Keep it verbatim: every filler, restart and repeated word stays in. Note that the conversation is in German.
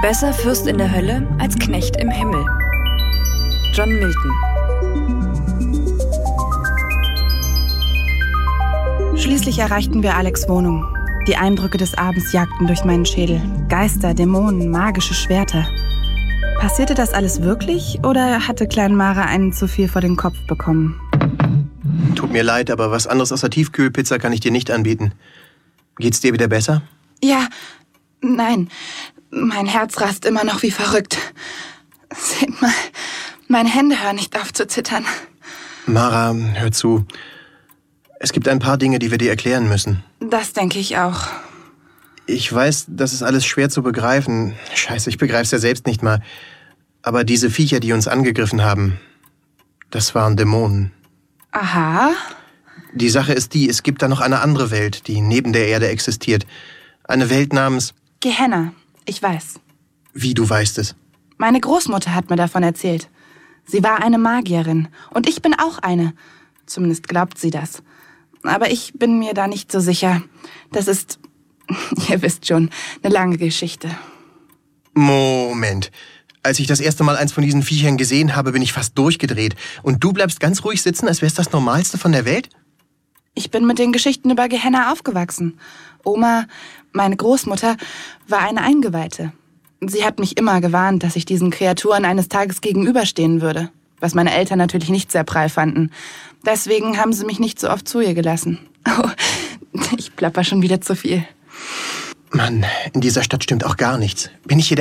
Besser Fürst in der Hölle als Knecht im Himmel. John Milton. Schließlich erreichten wir Alex' Wohnung. Die Eindrücke des Abends jagten durch meinen Schädel. Geister, Dämonen, magische Schwerter. Passierte das alles wirklich oder hatte Klein Mara einen zu viel vor den Kopf bekommen? Tut mir leid, aber was anderes außer Tiefkühlpizza kann ich dir nicht anbieten. Geht's dir wieder besser? Ja, nein. Mein Herz rast immer noch wie verrückt. Seht mal, meine Hände hören nicht auf zu zittern. Mara, hör zu. Es gibt ein paar Dinge, die wir dir erklären müssen. Das denke ich auch. Ich weiß, das ist alles schwer zu begreifen. Scheiße, ich begreif's ja selbst nicht mal. Aber diese Viecher, die uns angegriffen haben, das waren Dämonen. Aha. Die Sache ist die, es gibt da noch eine andere Welt, die neben der Erde existiert. Eine Welt namens... Gehenna, ich weiß. Wie, du weißt es? Meine Großmutter hat mir davon erzählt. Sie war eine Magierin. Und ich bin auch eine. Zumindest glaubt sie das. Aber ich bin mir da nicht so sicher. Das ist, ihr wisst schon, eine lange Geschichte. Moment. Als ich das erste Mal eins von diesen Viechern gesehen habe, bin ich fast durchgedreht. Und du bleibst ganz ruhig sitzen, als wär's das Normalste von der Welt? Ich bin mit den Geschichten über Gehenna aufgewachsen. Oma, meine Großmutter, war eine Eingeweihte. Sie hat mich immer gewarnt, dass ich diesen Kreaturen eines Tages gegenüberstehen würde. Was meine Eltern natürlich nicht sehr prall fanden. Deswegen haben sie mich nicht so oft zu ihr gelassen. Oh, ich plapper schon wieder zu viel. Mann, in dieser Stadt stimmt auch gar nichts. Bin ich hier